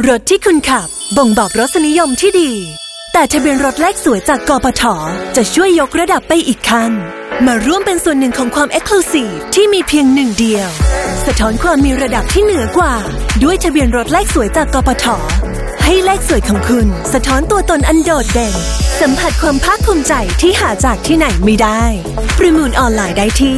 รถที่คุณขับบ่งบอกรสนิยมที่ดีแต่ทะเบียนรถแลกสวยจากกปท.จะช่วยยกระดับไปอีกขั้นมาร่วมเป็นส่วนหนึ่งของความ Exclusive ที่มีเพียงหนึ่งเดียวสะท้อนความมีระดับที่เหนือกว่าด้วยทะเบียนรถแลกสวยจากกปท.ให้แลกสวยของคุณสะท้อนตัวตนอันโดดเด่นสัมผัสความภาคภูมิใจที่หาจากที่ไหนไม่ได้ประมูลออนไลน์ได้ที่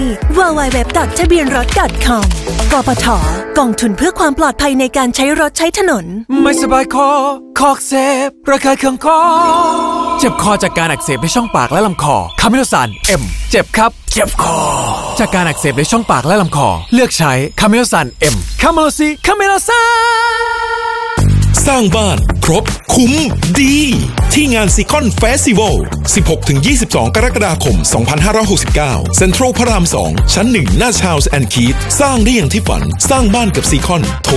www.ทะเบียนรถ .com กปท.กองทุนเพื่อความปลอดภัยในการใช้รถใช้ถนนไม่สบายคอคอกเซฟระคายเคืองคอเจ็บคอจากการอักเสบในช่องปากและลำคอคาเมโลซานเอ็มเจ็บครับเจ็บคอจากการอักเสบในช่องปากและลำคอเลือกใช้คาเมโลซานเอ็มคาเมโลซีคาเมโลซานสร้างบ้านครบคุ้มดีที่งานซีคอนเฟสติวัล 16-22 กรกฎาคม 2569 เซ็นทรัลพระราม 2 ชั้น 1 หน้าชาลส์แอนด์คีธสร้างได้อย่างที่ฝันสร้างบ้านกับซีคอนโทร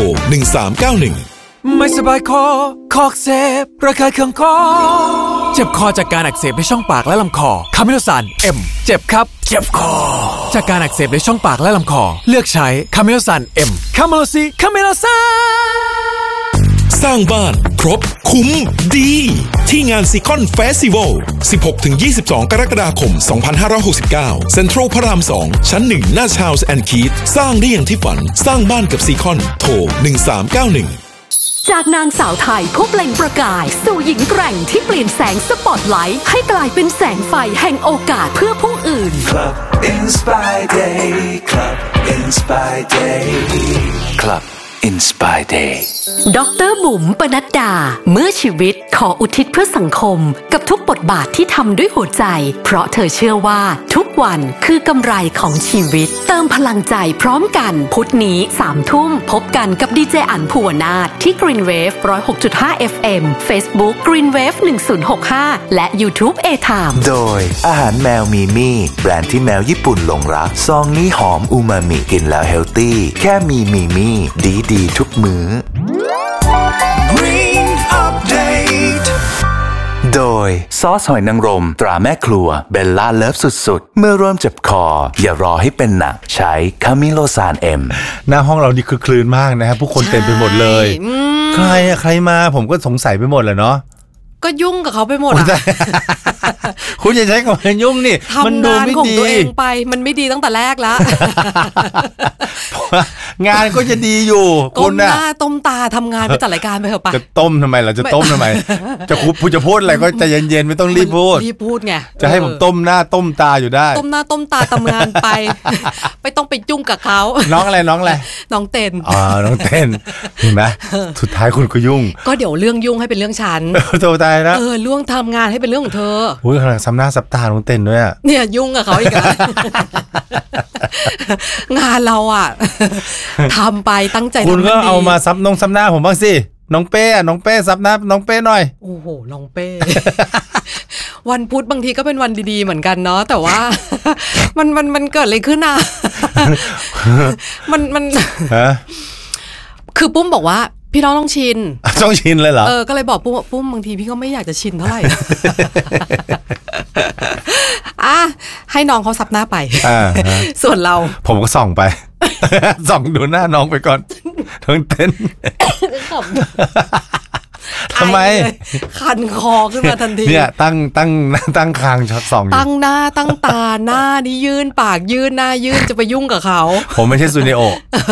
1391 ไม่สบายคอคอกเซฟระคายเคืองคอเจ็บคอจากการอักเสบในช่องปากและลำคอคาเมโลซานเอ็มเจ็บครับเจ็บคอจากการอักเสบในช่องปากและลำคอเลือกใช้คาเมโลซานเอ็มคาเมโลซีคาเมโลซานสร้างบ้านครบคุ้มดีที่งานซีคอนเฟสติวัล 16-22 กรกฎาคม 2569 เซ็นทรัลพระราม 2 ชั้น 1 หน้าชาลส์แอนด์คีธสร้างได้อย่างที่ฝันสร้างบ้านกับซีคอนโทร 1391 จากนางสาวไทยผู้เปล่งประกายสู่หญิงแกร่งที่เปลี่ยนแสงสปอตไลท์ให้กลายเป็นแสงไฟแห่งโอกาสเพื่อผู้อื่น Club Inspire Day Club Inspire Day Club Inspire Day ดร.บุ๋มปนัดดาเมื่อชีวิตขออุทิศเพื่อสังคมกับทุกบทบาทที่ทำด้วยหัวใจเพราะเธอเชื่อว่าทุกวันคือกำไรของชีวิตเติมพลังใจพร้อมกันพุธนี้ 3 ทุ่มพบกันกับดีเจอั๋นภูวนาถที่ Green Wave 106.5 FM Facebook Green Wave 1065 และ YouTube A Time โดยอาหารแมวมีมี่แบรนด์ที่แมวญี่ปุ่นหลงรักซองนี้หอมอูมามิกินแล้วเฮลตี้แค่มีมี่ดีทุกมื้อ Green Update โดยซอสหอยนางรมตราแม่ครัวเบลล่าเลิฟสุดๆเมื่อเริ่มเจ็บคออย่ารอให้เป็นหนักใช้คามิโลซานเอ็มหน้าห้องเรานี่คือคลื่นมากนะครับผู้คนเต็มไปหมดเลยใครมาผมก็สงสัยไปหมดแหละเนาะก็ยุ่งกับเขาไปหมดอ่ะคุณอย่าใช้คำว่ายุ่งนี่มันดูไม่ดีทำงานของตัวเองไปมันไม่ดีตั้งแต่แรกแล้วงานก็จะดีอยู่คุณน่ะต้มตาทำงานไปจัดรายการไปเถอะปะจะต้มทำไมล่ะจะต้มทำไมจะพูดอะไรก็ใจเย็นๆไม่ต้องรีบพูดไงจะให้ผมต้มหน้าต้มตาอยู่ได้ต้มหน้าต้มตาทำงานไปไม่ต้องไปยุ่งกับเขาน้องอะไรน้องเต้นน้องเต้นเห็นไหมสุดท้ายคุณก็ยุ่งก็เดี๋ยวเรื่องยุ่งให้เป็นเรื่องฉันโตตายนะเรื่องทำงานให้เป็นเรื่องของเธออุ้ยขนาดซ้ำหน้าซับตาน้องเต้นด้วยอ่ะเนี่ยยุ่งกับเขาอีกแล้วงานเราอ่ะทำไปตั้งใจคุณก็เอามาซับหน้าผมบ้างสิน้องเป้ซับหน้าน้องเป้หน่อยโอ้โหน้องเป้วันพุธบางทีก็เป็นวันดีๆเหมือนกันเนาะแต่ว่ามันเกิดอะไรขึ้นอ่ะมันคือปุ้มบอกว่าพี่น้องต้องชินเลยเหรอก็เลยบอกปุ้มบางทีพี่ก็ไม่อยากจะชินเท่าไหร่ให้น้องเขาซับหน้าไปส่วนเราผมก็ส่องไปส่องดูหน้าน้องไปก่อนทั้งเต้นทำไมคันคอขึ้นมาทันทีเนี่ยตั้งคางช็อตสองตั้งหน้าตั้งตาหน้านี่ยื่นปากยื่นหน้ายื่นจะไปยุ่งกับเขาผมไม่ใช่ซูเนโอ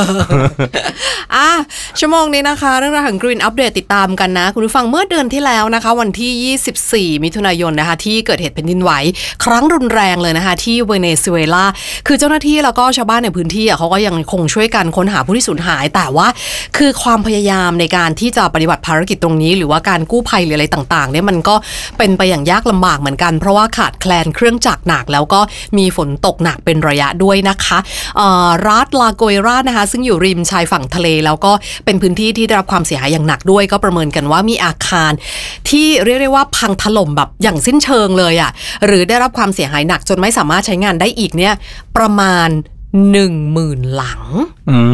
ชั่วโมงนี้นะคะเรื่องราวของ Green Update ติดตามกันนะคุณผู้ฟังเมื่อเดือนที่แล้วนะคะวันที่24มิถุนายนนะคะที่เกิดเหตุแผ่นดินไหวครั้งรุนแรงเลยนะคะที่เวเนซุเอลาคือเจ้าหน้าที่แล้วก็ชาวบ้านในพื้นที่เขาก็ยังคงช่วยกันค้นหาผู้ที่สูญหายแต่ว่าคือความพยายามในการที่จะปฏิบัติภารกิจตรงนี้หรือว่าการกู้ภัยหรืออะไรต่างๆเนี่ยมันก็เป็นไปอย่างยากลำบากเหมือนกันเพราะว่าขาดแคลนเครื่องจักรหนักแล้วก็มีฝนตกหนักเป็นระยะด้วยนะคะรัฐลาโกเอรานะคะซึ่งอยู่ริมชายฝั่งทะเลแล้วก็เป็นพื้นที่ที่ได้รับความเสียหายอย่างหนักด้วยก็ประเมินกันว่ามีอาคารที่เรียกได้ว่าพังถล่มแบบอย่างสิ้นเชิงเลยอ่ะหรือได้รับความเสียหายหนักจนไม่สามารถใช้งานได้อีกเนี่ยประมาณ10,000 หลัง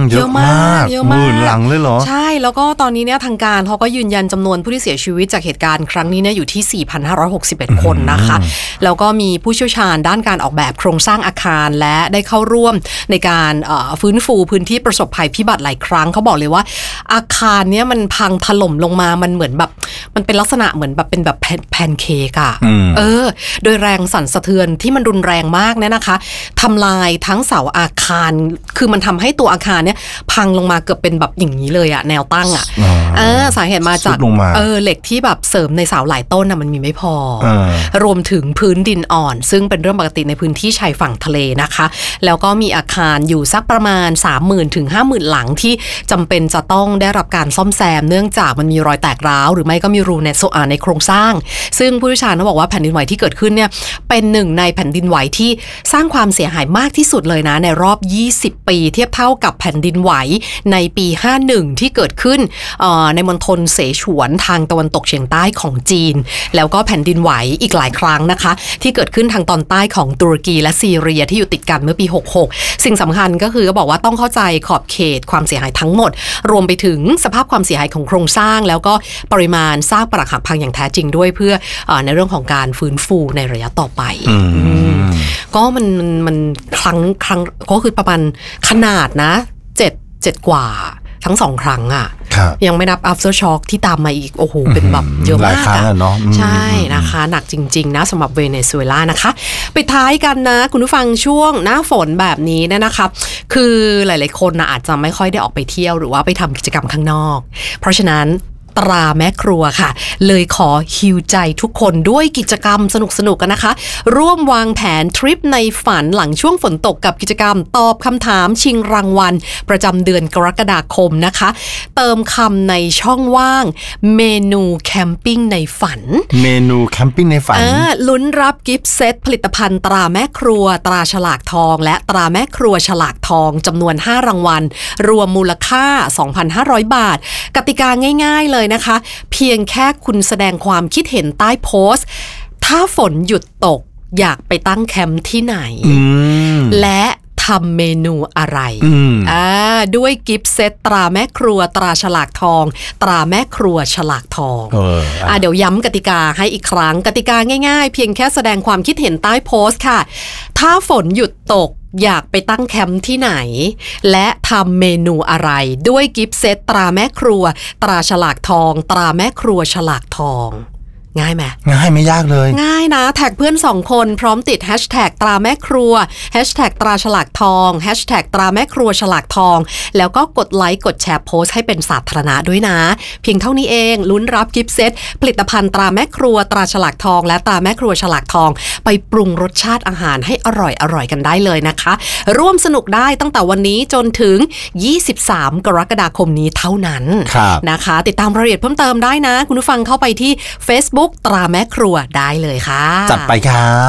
เยอะมากหมื่นหลังเลยเหรอใช่แล้วก็ตอนนี้เนี่ยทางการเขาก็ยืนยันจำนวนผู้ที่เสียชีวิตจากเหตุการณ์ครั้งนี้เนี่ยอยู่ที่ 4,561 คนนะคะแล้วก็มีผู้เชี่ยวชาญด้านการออกแบบโครงสร้างอาคารและได้เข้าร่วมในการฟื้นฟูพื้นที่ประสบภัยพิบัติหลายครั้งเขาบอกเลยว่าอาคารเนี้ยมันพังถล่มลงมามันเหมือนแบบมันเป็นลักษณะเหมือนแบบเป็นแบบแพนเค้กอะโดยแรงสั่นสะเทือนที่มันรุนแรงมากเนี่ยนะคะทำลายทั้งเสาอาคารคือมันทำให้ตัวอาคารเนี่ยพังลงมาเกือบเป็นแบบอย่างนี้เลยอะแนวตั้งอะสาเหตุมาจากเหล็กที่แบบเสริมในเสาหลายต้นอะมันมีไม่พอรวมถึงพื้นดินอ่อนซึ่งเป็นเรื่องปกติในพื้นที่ชายฝั่งทะเลนะคะแล้วก็มีอาคารอยู่สักประมาณ 30,000 ถึง 50,000 หลังที่จำเป็นจะต้องได้รับการซ่อมแซมเนื่องจากมันมีรอยแตกร้าวหรือไม่ก็มีรูในโครงสร้างซึ่งผู้เชี่ยวชาญเขาบอกว่าแผ่นดินไหวที่เกิดขึ้นเนี่ยเป็นหนึ่งในแผ่นดินไหวที่สร้างความเสียหายมากที่สุดเลยนะในรอบ20 ปีเทียบเท่ากับแผ่นดินไหวในปี51ที่เกิดขึ้นในมณฑลเสฉวนทางตะวันตกเฉียงใต้ของจีนแล้วก็แผ่นดินไหวอีกหลายครั้งนะคะที่เกิดขึ้นทางตอนใต้ของตุรกีและซีเรียที่อยู่ติดกันเมื่อปี66สิ่งสำคัญก็คือเขาบอกว่าต้องเข้าใจขอบเขตความเสียหายทั้งหมดรวมไปถึงสภาพความเสียหายของโครงสร้างแล้วก็ปริมาณซากปรักหักพังอย่างแท้จริงด้วยเพื่อในเรื่องของการฟื้นฟูในระยะต่อไปก็มันครั้งก็คือประมาณขนาดนะ7กว่าทั้ง2ครั้งอ่ะยังไม่นับ after shock ที่ตามมาอีกโอ้โหเป็นแบบเยอะมากเนาะใช่นะคะหนักจริงๆนะสำหรับเวเนซุเอลานะคะไปท้ายกันนะคุณผู้ฟังช่วงหน้าฝนแบบนี้นะคะคือหลายๆคนนะอาจจะไม่ค่อยได้ออกไปเที่ยวหรือว่าไปทำกิจกรรมข้างนอกเพราะฉะนั้นตราแม่ครัวค่ะเลยขอฮีลใจทุกคนด้วยกิจกรรมสนุกๆกันนะคะร่วมวางแผนทริปในฝันหลังช่วงฝนตกกับกิจกรรมตอบคำถามชิงรางวัลประจำเดือนกรกฎาคมนะคะเติมคำในช่องว่างเมนูแคมปิ้งในฝันเมนูแคมปิ้งในฝันลุ้นรับกิฟต์เซตผลิตภัณฑ์ตราแม่ครัวตราฉลากทองและตราแม่ครัวฉลากทองจำนวน5รางวัลรวมมูลค่า 2,500 บาทกติกาง่ายๆเลยนะคะเพียงแค่คุณแสดงความคิดเห็นใต้โพสต์ถ้าฝนหยุดตกอยากไปตั้งแคมป์ที่ไหนและทำเมนูอะไรด้วยกิฟต์เซตตราแม่ครัวตราฉลากทองตราแม่ครัวฉลากทองเดี๋ยวย้ำกติกาให้อีกครั้งกติกาง่ายๆเพียงแค่แสดงความคิดเห็นใต้โพสต์ค่ะถ้าฝนหยุดตกอยากไปตั้งแคมป์ที่ไหนและทำเมนูอะไรด้วยกิฟต์เซตตราแม่ครัวตราฉลากทองตราแม่ครัวฉลากทองง่ายไหมง่ายไม่ยากเลยง่ายนะแท็กเพื่อน2คนพร้อมติดแฮชแท็กตราแม่ครัวแฮชแท็กตราฉลากทองแฮชแท็กตราแม่ครัวฉลากทองแล้วก็กดไลค์กดแชร์โพสต์ให้เป็นสาธารณะด้วยนะเพียงเท่านี้เองลุ้นรับกิฟต์เซตผลิตภัณฑ์ตราแม่ครัวตราฉลากทองและตราแม่ครัวฉลากทองไปปรุงรสชาติอาหารให้อร่อยกันได้เลยนะคะร่วมสนุกได้ตั้งแต่วันนี้จนถึง23กรกฎาคมนี้เท่านั้นนะคะติดตามรายละเอียดเพิ่มเติมได้นะคุณผู้ฟังเข้าไปที่ Facebookตราแม่ครัวได้เลยค่ะจัดไปครับ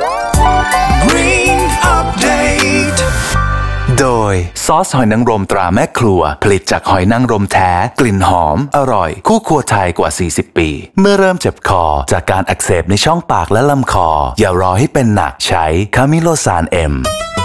Green Update โดยซอสหอยนางรมตราแม่ครัวผลิตจากหอยนางรมแท้กลิ่นหอมอร่อยคู่ครัวไทยกว่า40ปีเมื่อเริ่มเจ็บคอจากการอักเสบในช่องปากและลำคออย่ารอให้เป็นหนักใช้คามิโลซานเอ็ม